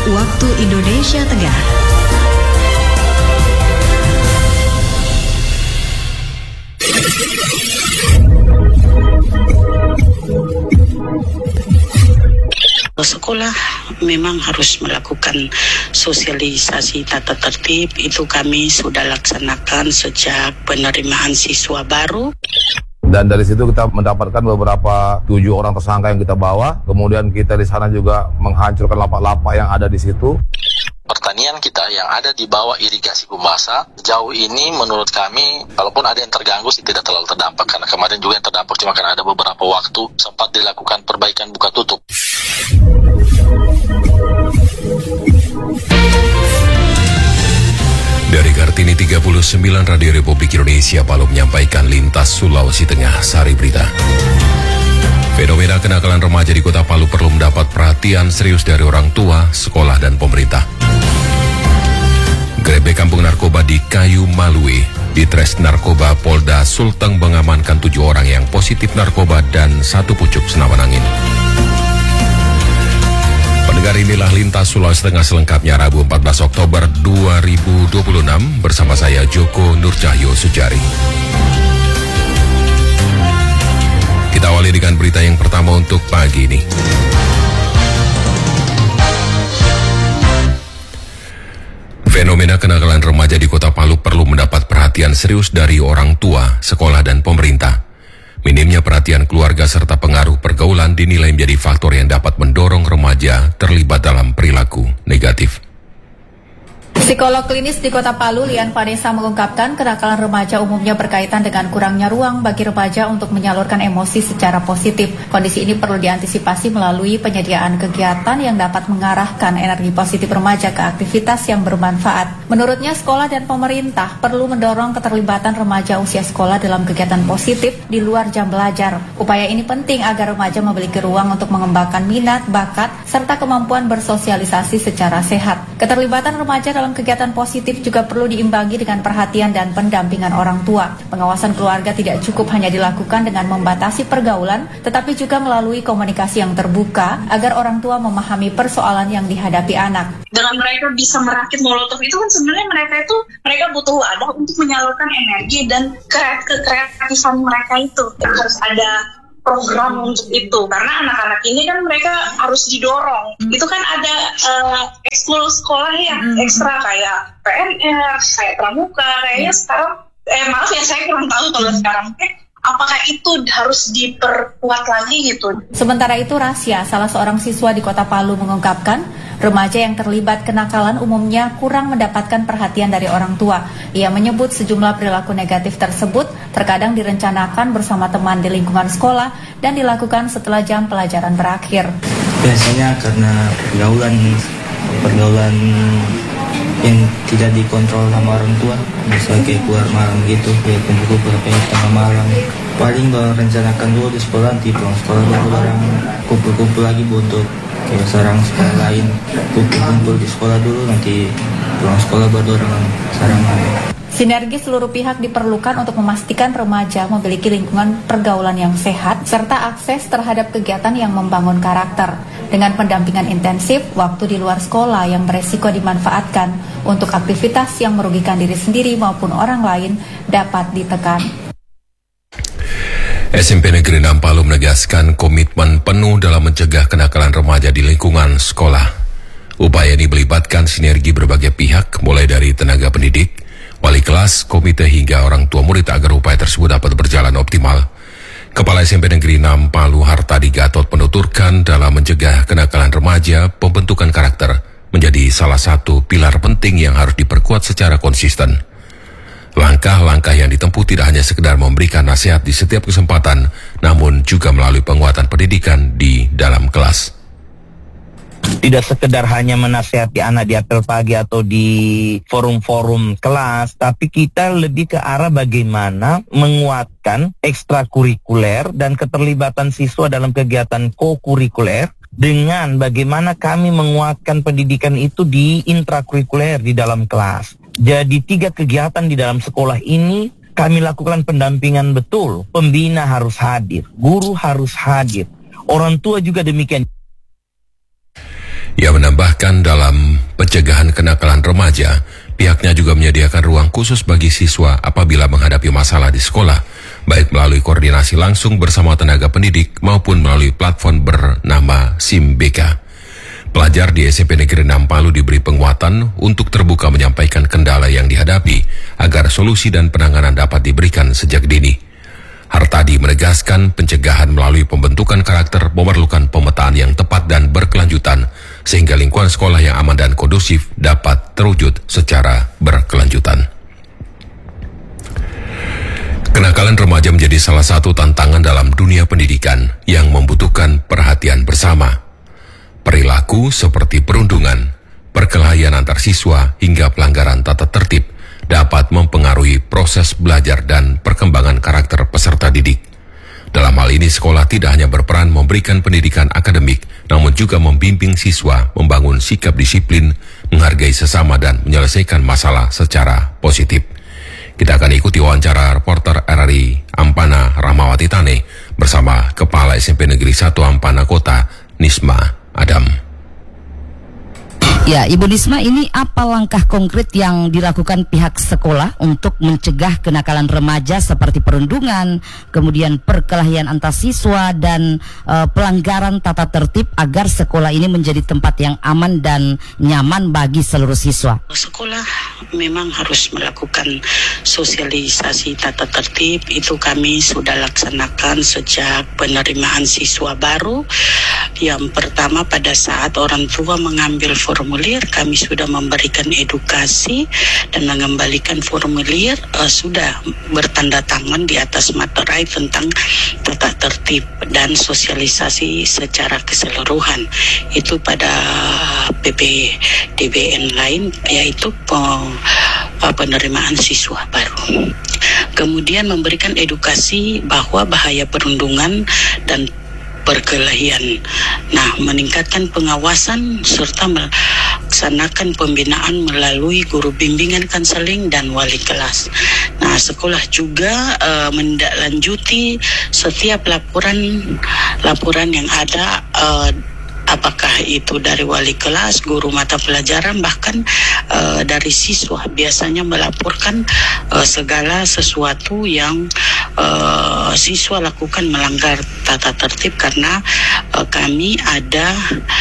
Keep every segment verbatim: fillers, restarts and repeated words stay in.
waktu Indonesia Tengah. Sekolah memang harus melakukan sosialisasi tata tertib, itu kami sudah laksanakan sejak penerimaan siswa baru. Dan dari situ kita mendapatkan beberapa tujuh orang tersangka yang kita bawa. Kemudian kita di sana juga menghancurkan lapak-lapak yang ada di situ. Pertanian kita yang ada di bawah irigasi Gumbasa, jauh ini menurut kami, walaupun ada yang terganggu sih tidak terlalu terdampak, karena kemarin juga yang terdampak cuma karena ada beberapa waktu sempat dilakukan perbaikan buka tutup. Dari Kartini tiga puluh sembilan Radio Republik Indonesia Palu menyampaikan lintas Sulawesi Tengah Sari Berita. Fenomena kenakalan remaja di Kota Palu perlu mendapat perhatian serius dari orang tua, sekolah, dan pemerintah. Gerebek kampung narkoba di Kayu Malue, di Tres Narkoba Polda Sulteng mengamankan tujuh orang yang positif narkoba dan satu pucuk senapan angin. Pendengar, inilah lintas Sulawesi Tengah selengkapnya Rabu empat belas Oktober dua ribu dua puluh enam bersama saya Joko Nurcahyo Sujari. Kita awali dengan berita yang pertama untuk pagi ini. Fenomena kenakalan remaja di Kota Palu perlu mendapat perhatian serius dari orang tua, sekolah, dan pemerintah. Minimnya perhatian keluarga serta pengaruh pergaulan dinilai menjadi faktor yang dapat mendorong remaja terlibat dalam perilaku negatif. Psikolog klinis di Kota Palu, Lian Vanessa, mengungkapkan kenakalan remaja umumnya berkaitan dengan kurangnya ruang bagi remaja untuk menyalurkan emosi secara positif. Kondisi ini perlu diantisipasi melalui penyediaan kegiatan yang dapat mengarahkan energi positif remaja ke aktivitas yang bermanfaat. Menurutnya, sekolah dan pemerintah perlu mendorong keterlibatan remaja usia sekolah dalam kegiatan positif di luar jam belajar. Upaya ini penting agar remaja memiliki ruang untuk mengembangkan minat, bakat, serta kemampuan bersosialisasi secara sehat. Keterlibatan remaja dalam kegiatan positif juga perlu diimbangi dengan perhatian dan pendampingan orang tua. Pengawasan keluarga tidak cukup hanya dilakukan dengan membatasi pergaulan, tetapi juga melalui komunikasi yang terbuka agar orang tua memahami persoalan yang dihadapi anak. Dengan mereka bisa merakit molotov itu kan sebenarnya mereka itu mereka butuh wadah untuk menyalurkan energi dan kekreatifan mereka itu. Harus ada program untuk itu, karena anak-anak ini kan mereka harus didorong. Hmm. Itu kan ada uh, ekskul sekolah ya, hmm. ekstra kayak P N R, kayak pramuka, kayaknya hmm. sekarang, eh maaf ya saya kurang tahu kalau hmm. sekarang. Eh, apakah itu harus diperkuat lagi gitu? Sementara itu, Rasya, salah seorang siswa di Kota Palu, mengungkapkan remaja yang terlibat kenakalan umumnya kurang mendapatkan perhatian dari orang tua. Ia menyebut sejumlah perilaku negatif tersebut terkadang direncanakan bersama teman di lingkungan sekolah dan dilakukan setelah jam pelajaran berakhir. Biasanya karena pergaulan pergaulan yang tidak dikontrol sama orang tua, misalnya kayak keluar malam gitu, kayak kumpul-kumpul sampai tengah malam. Paling baru rencanakan dulu di sekolah, nanti pulang sekolah baru barang kumpul-kumpul lagi untuk kayak sarang sekolah lain, kumpul-kumpul di sekolah dulu, nanti pulang sekolah baru orang sarangan. Sinergi seluruh pihak diperlukan untuk memastikan remaja memiliki lingkungan pergaulan yang sehat serta akses terhadap kegiatan yang membangun karakter. Dengan pendampingan intensif, waktu di luar sekolah yang beresiko dimanfaatkan untuk aktivitas yang merugikan diri sendiri maupun orang lain dapat ditekan. S M P Negeri enam Palu menegaskan komitmen penuh dalam mencegah kenakalan remaja di lingkungan sekolah. Upaya ini melibatkan sinergi berbagai pihak, mulai dari tenaga pendidik, wali kelas, komite hingga orang tua murid agar upaya tersebut dapat berjalan optimal. Kepala S M P Negeri enam Palu Hartadi Gatot menuturkan dalam mencegah kenakalan remaja, pembentukan karakter menjadi salah satu pilar penting yang harus diperkuat secara konsisten. Langkah-langkah yang ditempuh tidak hanya sekedar memberikan nasihat di setiap kesempatan, namun juga melalui penguatan pendidikan di dalam kelas. Tidak sekedar hanya menasihati anak di apel pagi atau di forum-forum kelas, tapi kita lebih ke arah bagaimana menguatkan ekstrakurikuler dan keterlibatan siswa dalam kegiatan kokurikuler, dengan bagaimana kami menguatkan pendidikan itu di intrakurikuler di dalam kelas. Jadi tiga kegiatan di dalam sekolah ini kami lakukan pendampingan betul. Pembina harus hadir, guru harus hadir, orang tua juga demikian. Ia menambahkan dalam pencegahan kenakalan remaja, pihaknya juga menyediakan ruang khusus bagi siswa apabila menghadapi masalah di sekolah, baik melalui koordinasi langsung bersama tenaga pendidik maupun melalui platform bernama SIMBK. Pelajar di S M P Negeri enam Palu diberi penguatan untuk terbuka menyampaikan kendala yang dihadapi agar solusi dan penanganan dapat diberikan sejak dini. Hartadi menegaskan pencegahan melalui pembentukan karakter memerlukan pemetaan yang tepat dan berkelanjutan sehingga lingkungan sekolah yang aman dan kondusif dapat terwujud secara berkelanjutan. Kenakalan remaja menjadi salah satu tantangan dalam dunia pendidikan yang membutuhkan perhatian bersama. Perilaku seperti perundungan, perkelahian antar siswa hingga pelanggaran tata tertib dapat mempengaruhi proses belajar dan perkembangan karakter peserta didik. Dalam hal ini, sekolah tidak hanya berperan memberikan pendidikan akademik, namun juga membimbing siswa membangun sikap disiplin, menghargai sesama, dan menyelesaikan masalah secara positif. Kita akan ikuti wawancara reporter R R I Ampana Rahmawati Tane bersama Kepala S M P Negeri satu Ampana Kota, Nisma Adam. Ya, Ibu Nisma, ini apa langkah konkret yang dilakukan pihak sekolah untuk mencegah kenakalan remaja seperti perundungan, kemudian perkelahian antar siswa, dan uh, pelanggaran tata tertib agar sekolah ini menjadi tempat yang aman dan nyaman bagi seluruh siswa? Sekolah memang harus melakukan sosialisasi tata tertib. Itu kami sudah laksanakan sejak penerimaan siswa baru. Yang pertama, pada saat orang tua mengambil formulir, kami sudah memberikan edukasi dan mengembalikan formulir, uh, sudah bertanda tangan di atas materai tentang tata tertib dan sosialisasi secara keseluruhan. Itu pada P P D B N lain, yaitu penerimaan siswa baru. Kemudian memberikan edukasi bahwa bahaya perundungan dan perkelahian. Nah, meningkatkan pengawasan serta melaksanakan pembinaan melalui guru bimbingan konseling dan wali kelas. Nah, sekolah juga uh, menindaklanjuti setiap laporan laporan yang ada, uh, apakah itu dari wali kelas, guru mata pelajaran, bahkan uh, dari siswa. Biasanya melaporkan uh, segala sesuatu yang uh, siswa lakukan melanggar tata tertib, karena uh, kami ada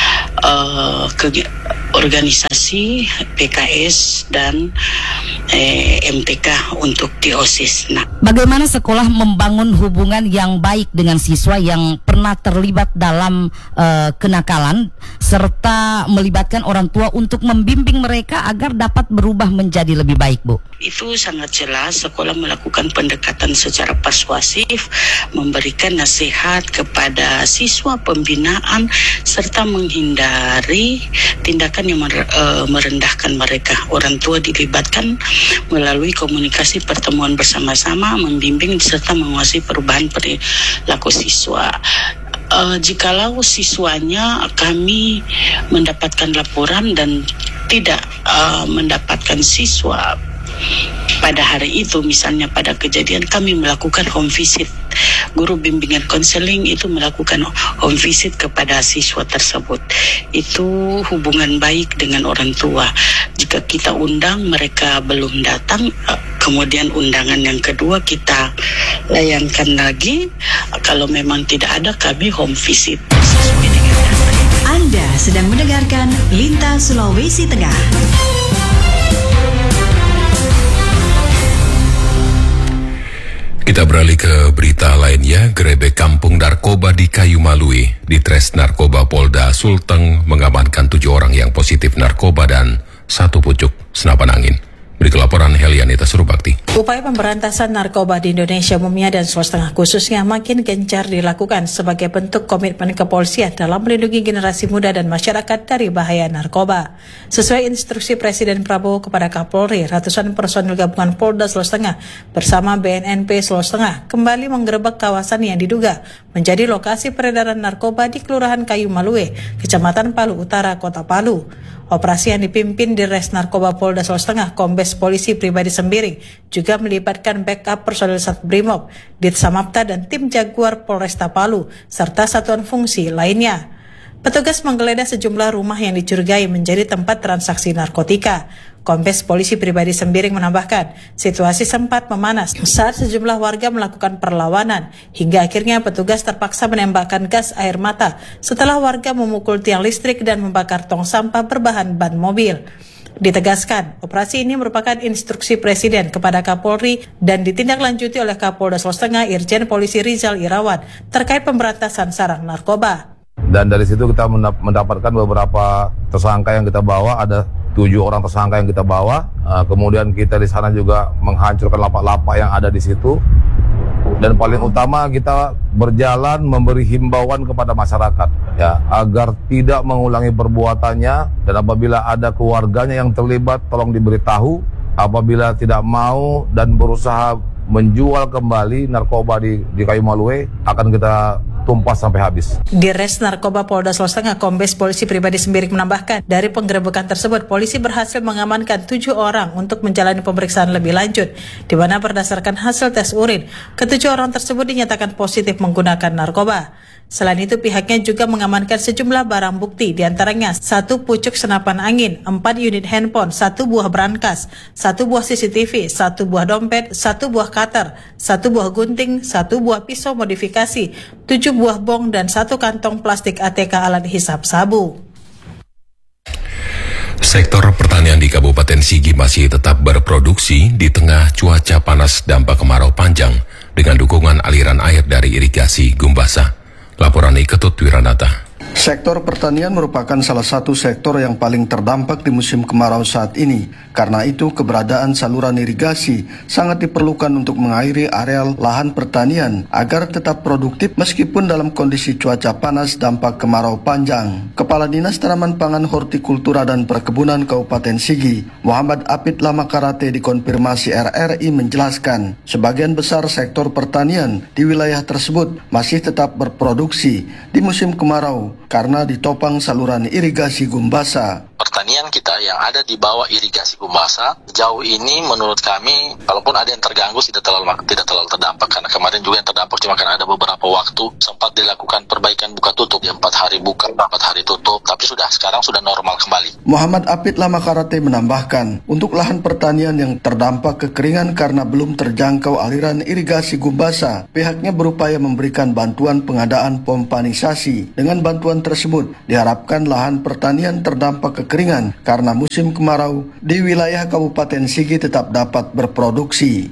uh, ke- organisasi P K S dan eh, M T K untuk di O S I S. Nah, bagaimana sekolah membangun hubungan yang baik dengan siswa yang pernah terlibat dalam uh, kenakalan serta melibatkan orang tua untuk membimbing mereka agar dapat berubah menjadi lebih baik, Bu? Itu sangat jelas sekolah melakukan pendekatan secara persuasif, memberikan nasihat kepada siswa, pembinaan, serta menghindari tindakan yang merendahkan mereka. Orang tua dilibatkan melalui komunikasi pertemuan bersama-sama, membimbing serta menguasai perubahan perilaku siswa. Uh, jikalau siswanya kami mendapatkan laporan dan tidak uh, mendapatkan siswa pada hari itu, misalnya pada kejadian, kami melakukan home visit. Guru bimbingan konseling itu melakukan home visit kepada siswa tersebut. Itu hubungan baik dengan orang tua. Jika kita undang, mereka belum datang, kemudian undangan yang kedua kita layangkan lagi. Kalau memang tidak ada, kami home visit. Anda sedang mendengarkan Lintas Sulawesi Tengah. Kita beralih ke berita lainnya. Gerebek kampung narkoba di Kayu Malui. Di Tres Narkoba Polda Sulteng mengamankan tujuh orang yang positif narkoba dan satu pucuk senapan angin. Berikut laporan Helianita Surubakti. Upaya pemberantasan narkoba di Indonesia umumnya dan Sulawesi Tengah khususnya makin gencar dilakukan sebagai bentuk komitmen kepolisian dalam melindungi generasi muda dan masyarakat dari bahaya narkoba. Sesuai instruksi Presiden Prabowo kepada Kapolri, ratusan personil gabungan Polda Sulawesi Tengah bersama B N N P Sulawesi Tengah kembali menggerebek kawasan yang diduga menjadi lokasi peredaran narkoba di Kelurahan Kayu Malui, Kecamatan Palu Utara, Kota Palu. Operasi yang dipimpin di Res Narkoba Polda Sulawesi Tengah, Kombes Polisi Pribadi Sembiring, juga melibatkan backup personel Satbrimob, Ditsamapta dan tim Jaguar Polresta Palu, serta satuan fungsi lainnya. Petugas menggeledah sejumlah rumah yang dicurigai menjadi tempat transaksi narkotika. Kombes Polisi Pribadi Sembiring menambahkan, situasi sempat memanas saat sejumlah warga melakukan perlawanan, hingga akhirnya petugas terpaksa menembakkan gas air mata setelah warga memukul tiang listrik dan membakar tong sampah berbahan ban mobil. Ditegaskan, operasi ini merupakan instruksi Presiden kepada Kapolri dan ditindaklanjuti oleh Kapolda Sulawesi Tengah Irjen Polisi Rizal Irawan terkait pemberantasan sarang narkoba. Dan dari situ kita mendapatkan beberapa tersangka yang kita bawa, ada tujuh orang tersangka yang kita bawa. Kemudian kita di sana juga menghancurkan lapak-lapak yang ada di situ. Dan paling utama kita berjalan memberi himbauan kepada masyarakat ya agar tidak mengulangi perbuatannya, dan apabila ada keluarganya yang terlibat tolong diberitahu. Apabila tidak mau dan berusaha menjual kembali narkoba di, di Kayu Malue, akan kita tumpas sampai habis. Di Res Narkoba Polda Sulawesi Tengah, Kombes Polisi Pribadi Sembiring menambahkan, dari penggerebekan tersebut polisi berhasil mengamankan tujuh orang untuk menjalani pemeriksaan lebih lanjut, di mana berdasarkan hasil tes urin, ketujuh orang tersebut dinyatakan positif menggunakan narkoba. Selain itu, pihaknya juga mengamankan sejumlah barang bukti, diantaranya satu pucuk senapan angin, empat unit handphone, satu buah brankas, satu buah C C T V, satu buah dompet, satu buah cutter, satu buah gunting, satu buah pisau modifikasi, tujuh buah bong, dan satu kantong plastik A T K alat hisap sabu. Sektor pertanian di Kabupaten Sigi masih tetap berproduksi di tengah cuaca panas dampak kemarau panjang dengan dukungan aliran air dari irigasi Gumbasa. Laporan Iketut Wiranata. Sektor pertanian merupakan salah satu sektor yang paling terdampak di musim kemarau saat ini. Karena itu, keberadaan saluran irigasi sangat diperlukan untuk mengairi areal lahan pertanian agar tetap produktif meskipun dalam kondisi cuaca panas dampak kemarau panjang. Kepala Dinas Tanaman Pangan, Hortikultura dan Perkebunan Kabupaten Sigi, Muhammad Apit Lamakarate, dikonfirmasi R R I menjelaskan, sebagian besar sektor pertanian di wilayah tersebut masih tetap berproduksi di musim kemarau karena ditopang saluran irigasi Gumbasa. Pertanian kita yang ada di bawah irigasi Gumbasa jauh ini menurut kami, walaupun ada yang terganggu tidak terlalu tidak terlalu terdampak, karena kemarin juga yang terdampak cuma karena ada beberapa waktu sempat dilakukan perbaikan buka tutup, ya empat hari buka, empat hari tutup, tapi sudah sekarang sudah normal kembali. Muhammad Apit Lamakarate menambahkan, untuk lahan pertanian yang terdampak kekeringan karena belum terjangkau aliran irigasi Gumbasa, pihaknya berupaya memberikan bantuan pengadaan pompanisasi. Dengan bantuan tersebut diharapkan lahan pertanian terdampak kekeringan kekeringan karena musim kemarau di wilayah Kabupaten Sigi tetap dapat berproduksi.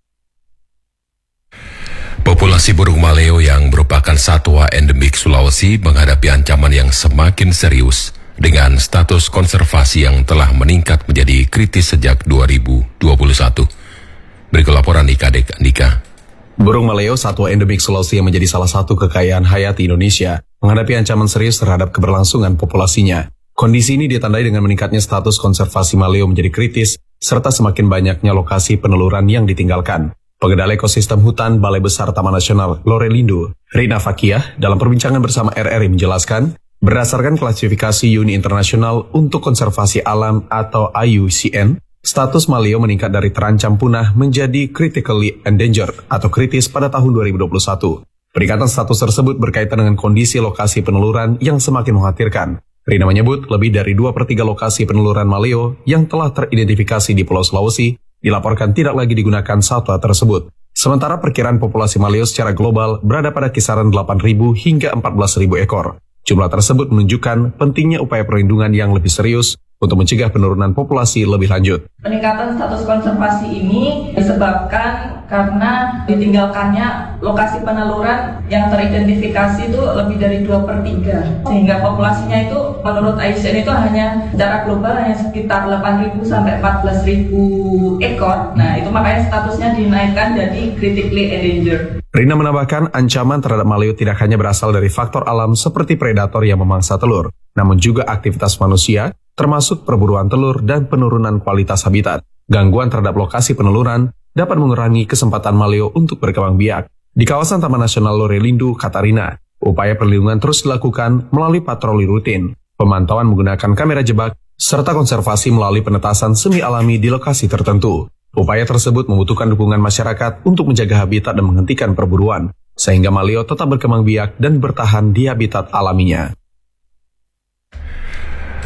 Populasi burung maleo yang merupakan satwa endemik Sulawesi menghadapi ancaman yang semakin serius dengan status konservasi yang telah meningkat menjadi kritis sejak dua ribu dua puluh satu. Berikut laporan Ikadek Andika. Burung maleo, satwa endemik Sulawesi yang menjadi salah satu kekayaan hayati Indonesia, menghadapi ancaman serius terhadap keberlangsungan populasinya. Kondisi ini ditandai dengan meningkatnya status konservasi maleo menjadi kritis, serta semakin banyaknya lokasi peneluran yang ditinggalkan. Pengendali ekosistem hutan Balai Besar Taman Nasional Lorelindo, Rina Fakiah, dalam perbincangan bersama R R I menjelaskan, berdasarkan klasifikasi Uni Internasional untuk Konservasi Alam atau I U C N, status maleo meningkat dari terancam punah menjadi critically endangered atau kritis pada tahun dua ribu dua puluh satu. Peningkatan status tersebut berkaitan dengan kondisi lokasi peneluran yang semakin mengkhawatirkan. Rina menyebut lebih dari dua per tiga lokasi peneluran maleo yang telah teridentifikasi di Pulau Sulawesi dilaporkan tidak lagi digunakan satwa tersebut. Sementara perkiraan populasi maleo secara global berada pada kisaran delapan ribu hingga empat belas ribu ekor. Jumlah tersebut menunjukkan pentingnya upaya perlindungan yang lebih serius untuk mencegah penurunan populasi lebih lanjut. Peningkatan status konservasi ini disebabkan karena ditinggalkannya lokasi peneluran yang teridentifikasi itu lebih dari dua per tiga. Sehingga populasinya itu menurut I U C N itu hanya secara global hanya sekitar delapan ribu sampai empat belas ribu ekor. Nah, itu makanya statusnya dinaikkan jadi critically endangered. Rina menambahkan ancaman terhadap maleo tidak hanya berasal dari faktor alam seperti predator yang memangsa telur, namun juga aktivitas manusia, termasuk perburuan telur dan penurunan kualitas habitat. Gangguan terhadap lokasi peneluran dapat mengurangi kesempatan maleo untuk berkembang biak. Di kawasan Taman Nasional Lorelindo, kata Rina, upaya perlindungan terus dilakukan melalui patroli rutin, pemantauan menggunakan kamera jebak, serta konservasi melalui penetasan semi alami di lokasi tertentu. Upaya tersebut membutuhkan dukungan masyarakat untuk menjaga habitat dan menghentikan perburuan, sehingga maleo tetap berkembang biak dan bertahan di habitat alaminya.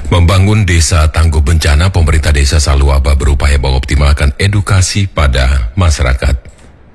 Membangun desa tangguh bencana, pemerintah desa Saluaba berupaya mengoptimalkan edukasi pada masyarakat.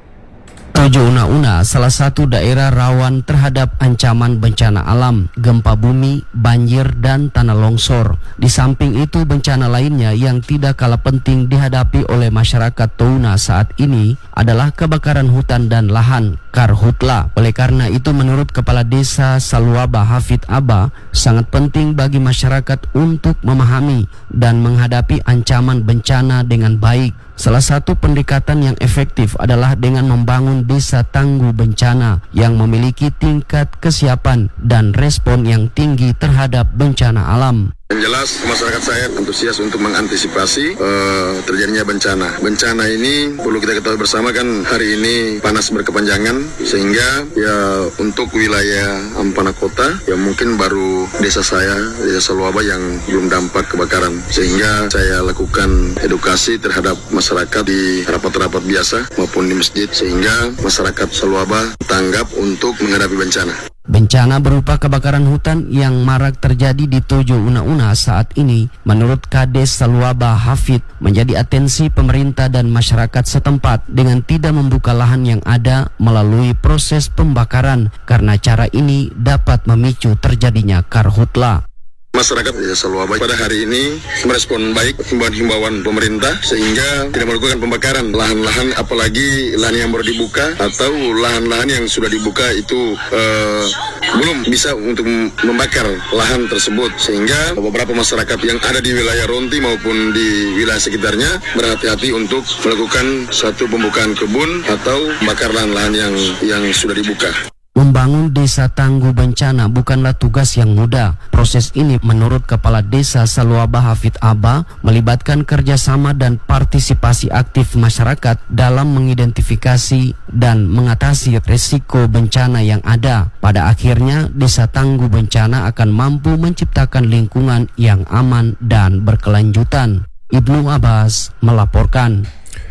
Tojo Una-Una salah satu daerah rawan terhadap ancaman bencana alam, gempa bumi, banjir, dan tanah longsor. Di samping itu, bencana lainnya yang tidak kalah penting dihadapi oleh masyarakat Touna saat ini adalah kebakaran hutan dan lahan, karhutla. Oleh karena itu, menurut Kepala Desa Saluaba Hafid Aba, sangat penting bagi masyarakat untuk memahami dan menghadapi ancaman bencana dengan baik. Salah satu pendekatan yang efektif adalah dengan membangun desa tangguh bencana yang memiliki tingkat kesiapan dan respon yang tinggi terhadap bencana alam. Yang jelas masyarakat saya antusias untuk mengantisipasi uh, terjadinya bencana. Bencana ini perlu kita ketahui bersama kan hari ini panas berkepanjangan sehingga ya untuk wilayah Ampana Kota ya mungkin baru desa saya, desa Saluaba yang belum dampak kebakaran. Sehingga saya lakukan edukasi terhadap masyarakat di rapat-rapat biasa maupun di masjid sehingga masyarakat Saluaba tanggap untuk menghadapi bencana. Bencana berupa kebakaran hutan yang marak terjadi di Tojo Una-Una saat ini, menurut Kades Saluaba Hafid, menjadi atensi pemerintah dan masyarakat setempat dengan tidak membuka lahan yang ada melalui proses pembakaran, karena cara ini dapat memicu terjadinya karhutla. Masyarakat Desa Saluaba pada hari ini merespon baik himbauan-himbauan pemerintah sehingga tidak melakukan pembakaran lahan-lahan, apalagi lahan yang baru dibuka atau lahan-lahan yang sudah dibuka itu uh, belum bisa untuk membakar lahan tersebut, sehingga beberapa masyarakat yang ada di wilayah Ronti maupun di wilayah sekitarnya berhati-hati untuk melakukan satu pembukaan kebun atau membakar lahan-lahan yang yang sudah dibuka. Membangun desa tangguh bencana bukanlah tugas yang mudah. Proses ini menurut Kepala Desa Saluaba Hafid Aba melibatkan kerjasama dan partisipasi aktif masyarakat dalam mengidentifikasi dan mengatasi risiko bencana yang ada. Pada akhirnya, desa tangguh bencana akan mampu menciptakan lingkungan yang aman dan berkelanjutan. Ibnu Abbas melaporkan.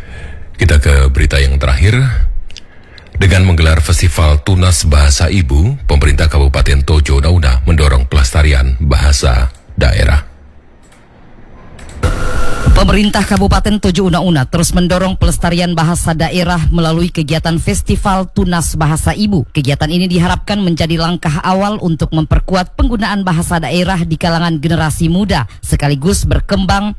Kita ke berita yang terakhir. Dengan menggelar Festival Tunas Bahasa Ibu, pemerintah Kabupaten Tojo Una-Una mendorong pelestarian bahasa daerah. Pemerintah Kabupaten Tojo Una-Una terus mendorong pelestarian bahasa daerah melalui kegiatan Festival Tunas Bahasa Ibu. Kegiatan ini diharapkan menjadi langkah awal untuk memperkuat penggunaan bahasa daerah di kalangan generasi muda, sekaligus berkembang